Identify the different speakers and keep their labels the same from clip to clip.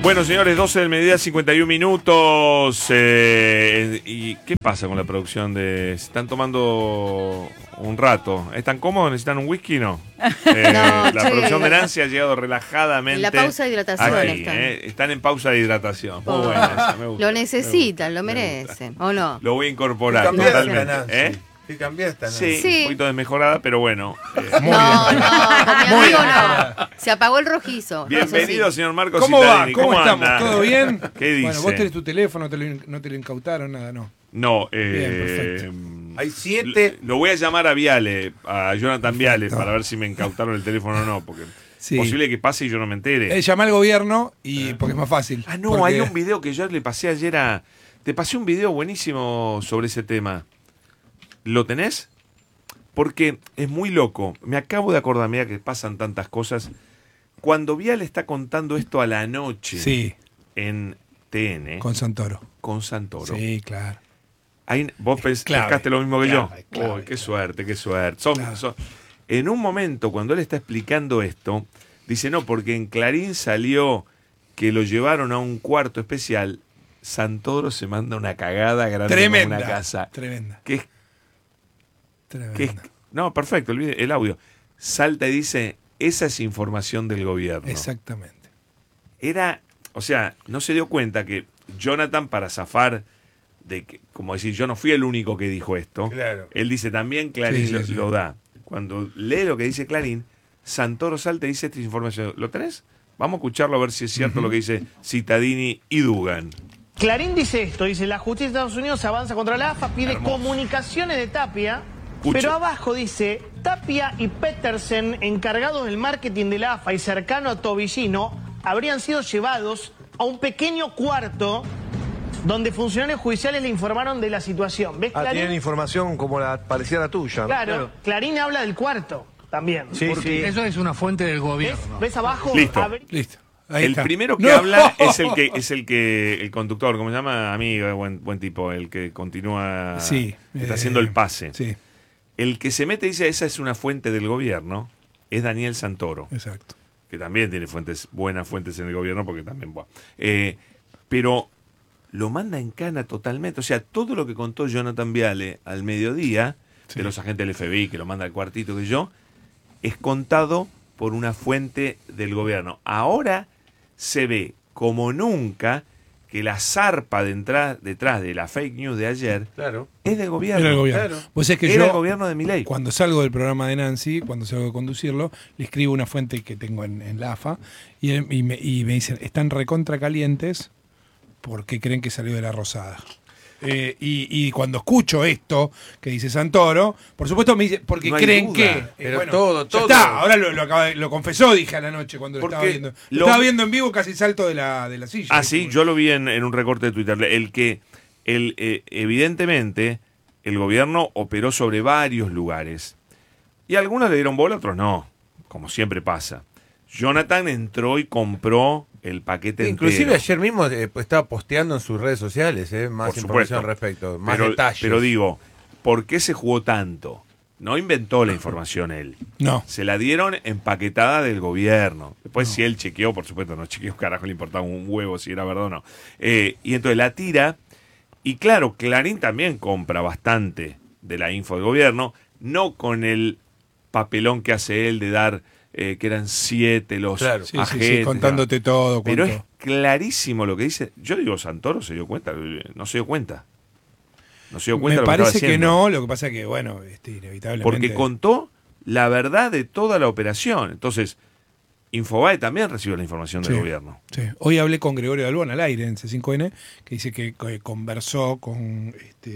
Speaker 1: Bueno, señores, 12 del mediodía, 51 minutos. ¿Y qué pasa con la producción de...? Se están tomando un rato. ¿Están cómodos? ¿Necesitan un whisky? No. La producción de Nancy ha llegado relajadamente.
Speaker 2: En la pausa de hidratación
Speaker 1: aquí,
Speaker 2: están.
Speaker 1: Están en pausa de hidratación. Muy buena esa, me gusta.
Speaker 2: Lo necesitan, lo merecen, ¿o no?
Speaker 1: Lo voy a incorporar
Speaker 3: Cambiaste,
Speaker 1: totalmente.
Speaker 3: Nancy. Sí, cambiaste, Nancy.
Speaker 1: Sí, un poquito desmejorada, pero bueno.
Speaker 2: No, con mi amigo no. Se apagó el rojizo.
Speaker 1: Bienvenido,
Speaker 2: eso sí.
Speaker 1: señor Marcos
Speaker 4: ¿Cómo va?
Speaker 1: Cittadini.
Speaker 4: ¿Cómo estamos?
Speaker 1: anda?
Speaker 4: ¿Todo bien?
Speaker 1: ¿Qué dice?
Speaker 4: Bueno, vos tenés tu teléfono, no te lo incautaron, nada, ¿no?
Speaker 1: No,
Speaker 4: perfecto.
Speaker 3: Hay 7.
Speaker 1: Lo voy a llamar a Viale, a Jonathan Viale, para ver si me incautaron el teléfono o no, porque
Speaker 4: Sí.
Speaker 1: es posible que pase y yo no me entere.
Speaker 4: Llama al gobierno y porque es más fácil.
Speaker 1: Ah, no,
Speaker 4: Porque-
Speaker 1: hay un video que yo le pasé ayer a... Te pasé un video buenísimo sobre ese tema. ¿Lo tenés? Porque es muy loco. Me acabo de acordar, mira que pasan tantas cosas. Cuando Viale está contando esto a la noche
Speaker 4: Sí,
Speaker 1: en TN,
Speaker 4: con Santoro.
Speaker 1: con Santoro.
Speaker 4: Sí, claro.
Speaker 1: Vos
Speaker 4: clave,
Speaker 1: pescaste lo mismo que yo.
Speaker 4: clave, clave.
Speaker 1: Uy, qué suerte, qué suerte.
Speaker 4: Claro.
Speaker 1: En un momento, cuando él está explicando esto, dice, no, porque en Clarín salió que lo llevaron a un cuarto especial. Santoro se manda una cagada grande
Speaker 4: Tremenda.
Speaker 1: como una casa.
Speaker 4: Tremenda.
Speaker 1: Que es,
Speaker 4: Tremenda.
Speaker 1: no, perfecto, el audio. Salta y dice, esa es información del gobierno.
Speaker 4: Exactamente.
Speaker 1: Era, o sea, no se dio cuenta que Jonathan, para zafar de que, como decir, yo no fui el único que dijo esto,
Speaker 3: Claro.
Speaker 1: él dice también Clarín
Speaker 4: Sí, sí, sí.
Speaker 1: lo da. Cuando lee lo que dice Clarín, Santoro salta y dice esta información. ¿Lo tenés? Vamos a escucharlo a ver si es cierto lo que dice Cittadini y Dugan.
Speaker 5: Clarín dice esto, dice la justicia de Estados Unidos avanza contra la AFA, pide
Speaker 1: Hermoso.
Speaker 5: comunicaciones de Tapia,
Speaker 1: Escucha.
Speaker 5: pero abajo dice, Tapia y Petersen, encargados del marketing de la AFA y cercano a Tobillino, habrían sido llevados a un pequeño cuarto donde funcionarios judiciales le informaron de la situación. ¿Ves, Clarín?
Speaker 3: Tienen información como la parecía la tuya. ¿no?
Speaker 5: Claro, Clarín habla del cuarto también.
Speaker 3: Sí, sí.
Speaker 6: Eso es una fuente del
Speaker 5: ¿Ves?
Speaker 6: gobierno.
Speaker 5: ¿Ves abajo?
Speaker 1: Listo.
Speaker 4: Listo. Ahí
Speaker 1: El
Speaker 4: está.
Speaker 1: primero que
Speaker 4: No.
Speaker 1: habla es el conductor, ¿cómo se llama? Amigo, buen tipo, el que continúa,
Speaker 4: Sí.
Speaker 1: está haciendo el pase.
Speaker 4: Sí,
Speaker 1: El que se mete y dice, esa es una fuente del gobierno, es Daniel Santoro,
Speaker 4: exacto.
Speaker 1: que también tiene buenas fuentes en el gobierno, porque también, bueno. Pero lo manda en cana totalmente. O sea, todo lo que contó Jonathan Viale al mediodía,
Speaker 4: Sí.
Speaker 1: de los agentes del FBI, que lo manda al cuartito que yo, es contado por una fuente del gobierno. Ahora se ve como nunca que la zarpa detrás de la fake news de ayer
Speaker 3: Claro.
Speaker 1: es del gobierno.
Speaker 4: Era el gobierno.
Speaker 3: Claro.
Speaker 4: Vos sabés que
Speaker 1: Era
Speaker 4: yo,
Speaker 1: el gobierno de Milei.
Speaker 4: cuando salgo del programa de Nancy, cuando salgo de conducirlo, le escribo una fuente que tengo en la AFA y me dicen, están recontra calientes porque creen que salió de la Rosada. Y cuando escucho esto que dice Santoro, por supuesto me dice, porque
Speaker 1: No hay
Speaker 4: creen
Speaker 1: duda,
Speaker 4: que...
Speaker 3: pero
Speaker 4: bueno,
Speaker 3: todo.
Speaker 4: ya está, ahora lo confesó, dije a la noche cuando lo
Speaker 1: Porque
Speaker 4: estaba viendo. Lo
Speaker 1: lo-
Speaker 4: estaba viendo en vivo, casi salto de la silla.
Speaker 1: Ah, sí, yo lo vi en un recorte de Twitter. Evidentemente, el gobierno operó sobre varios lugares. Y algunos le dieron bola, otros no, como siempre pasa. Jonathan entró y compró el paquete
Speaker 3: Inclusive
Speaker 1: entero.
Speaker 3: ayer mismo estaba posteando en sus redes sociales más
Speaker 1: Por
Speaker 3: información
Speaker 1: supuesto.
Speaker 3: al respecto, más
Speaker 1: pero,
Speaker 3: detalles.
Speaker 1: Pero digo, ¿por qué se jugó tanto? No inventó la información él.
Speaker 4: No.
Speaker 1: Se la dieron empaquetada del gobierno. Después, si él chequeó, por supuesto, no chequeó, carajo, le importaba un huevo si era verdad o no. Y entonces la tira. Y claro, Clarín también compra bastante de la info del gobierno, no con el papelón que hace él de dar que eran 7 los
Speaker 3: Claro.
Speaker 4: Sí, sí,
Speaker 1: agentes.
Speaker 4: sí, contándote todo.
Speaker 1: Pero
Speaker 4: cuánto-
Speaker 1: es clarísimo lo que dice. Yo digo, Santoro se dio cuenta, no se dio cuenta. No se dio cuenta
Speaker 4: Me
Speaker 1: de lo que estaba
Speaker 4: parece que
Speaker 1: haciendo.
Speaker 4: no, lo que pasa que, bueno, inevitablemente...
Speaker 1: Porque contó la verdad de toda la operación. Entonces, Infobae también recibió la información del
Speaker 4: Sí.
Speaker 1: gobierno.
Speaker 4: Sí. Hoy hablé con Gregorio Albón al aire en C5N, que dice que conversó con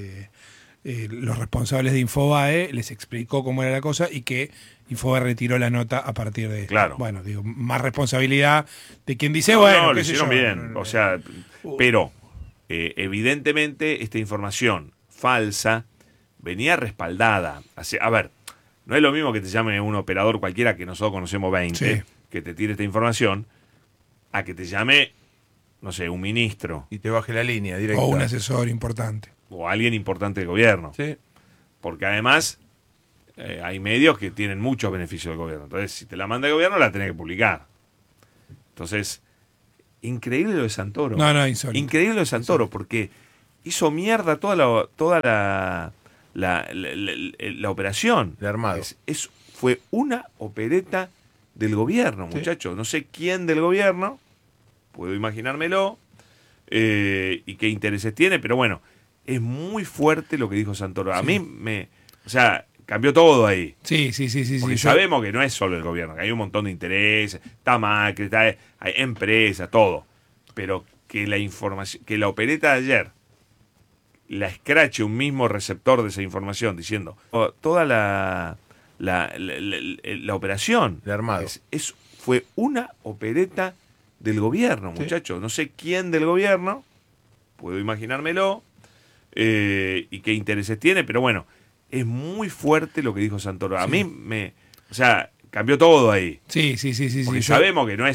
Speaker 4: los responsables de Infobae, les explicó cómo era la cosa y que Infobae retiró la nota a partir de esto.
Speaker 1: Claro.
Speaker 4: Bueno, digo, más responsabilidad de quien dice,
Speaker 1: No,
Speaker 4: bueno,
Speaker 1: no, lo
Speaker 4: qué sé
Speaker 1: hicieron
Speaker 4: yo.
Speaker 1: bien. O sea, pero evidentemente esta información falsa venía respaldada. A ver, no es lo mismo que te llame un operador cualquiera, que nosotros conocemos 20,
Speaker 4: Sí.
Speaker 1: que te tire esta información, a que te llame, no sé, un ministro
Speaker 3: Y te baje la línea directa.
Speaker 4: O un asesor importante.
Speaker 1: o alguien importante del gobierno.
Speaker 3: Sí.
Speaker 1: Porque además hay medios que tienen muchos beneficios del gobierno. Entonces, si te la manda el gobierno, la tenés que publicar. Entonces, increíble lo de Santoro.
Speaker 4: No, insólito.
Speaker 1: Increíble lo de Santoro, porque hizo mierda toda la operación.
Speaker 3: El armado.
Speaker 1: Fue una opereta del gobierno, muchachos. No sé quién del gobierno, puedo imaginármelo, y qué intereses tiene, pero bueno, es muy fuerte lo que dijo Santoro. A mí o sea, cambió todo ahí.
Speaker 4: Sí.
Speaker 1: Porque sabemos que no es solo el gobierno, que hay un montón de intereses, está Macri, hay empresas, todo. Pero que la información, que la opereta de ayer la escrache un mismo receptor de esa información diciendo toda la operación.
Speaker 3: El armado.
Speaker 1: Fue una opereta del gobierno, muchachos. No sé quién del gobierno, puedo imaginármelo, y qué intereses tiene, pero bueno, es muy fuerte lo que dijo Santoro. A mí o sea, cambió todo ahí.
Speaker 4: Sí.
Speaker 1: Porque sabemos que no es